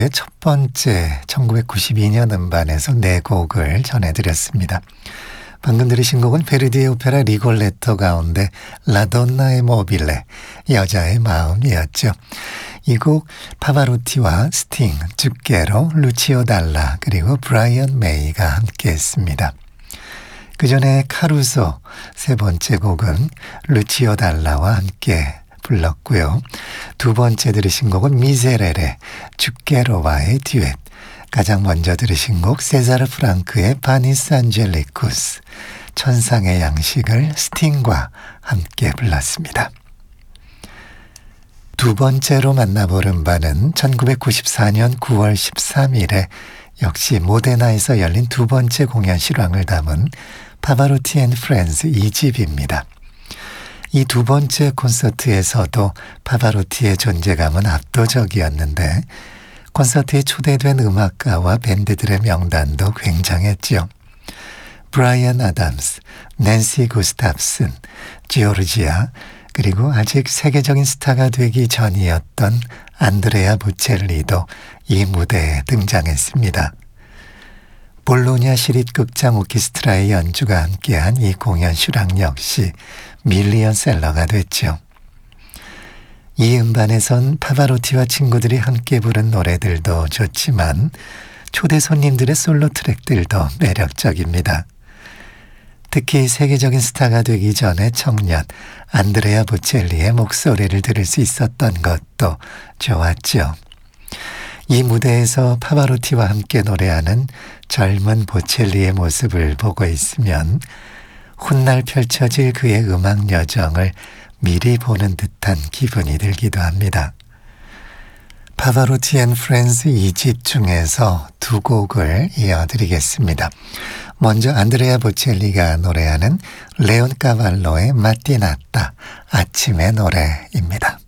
첫 번째 1992년 음반에서 네 곡을 전해드렸습니다. 방금 들으신 곡은 베르디의 오페라 리골레토 가운데 라돈나의 모빌레, 여자의 마음이었죠. 이 곡 파바로티와 스팅, 주게로, 루치오 달라 그리고 브라이언 메이가 함께했습니다. 그 전에 카루소 세 번째 곡은 루치오 달라와 함께 불렀고요. 두 번째 들으신 곡은 미세레레, 주게로와의 듀엣. 가장 먼저 들으신 곡 세자르 프랑크의 바니스 안젤리쿠스, 천상의 양식을 스팅과 함께 불렀습니다. 두 번째로 만나볼 음반은 1994년 9월 13일에 역시 모데나에서 열린 두 번째 공연 실황을 담은 파바로티 앤 프렌즈 2집입니다. 이 두 번째 콘서트에서도 파바로티의 존재감은 압도적이었는데 콘서트에 초대된 음악가와 밴드들의 명단도 굉장했죠. 브라이언 아담스, 낸시 구스탑슨, 지오르지아, 그리고 아직 세계적인 스타가 되기 전이었던 안드레아 보첼리도 이 무대에 등장했습니다. 볼로냐 시립극장 오케스트라의 연주가 함께한 이 공연 실황 역시 밀리언셀러가 됐죠. 이 음반에선 파바로티와 친구들이 함께 부른 노래들도 좋지만 초대 손님들의 솔로 트랙들도 매력적입니다. 특히 세계적인 스타가 되기 전에 청년 안드레아 보첼리의 목소리를 들을 수 있었던 것도 좋았죠. 이 무대에서 파바로티와 함께 노래하는 젊은 보첼리의 모습을 보고 있으면 훗날 펼쳐질 그의 음악 여정을 미리 보는 듯한 기분이 들기도 합니다. 파바로티 앤 프렌즈 2집 중에서 두 곡을 이어드리겠습니다. 먼저 안드레아 보첼리가 노래하는 레온 까발로의 마띠나따, 아침의 노래입니다.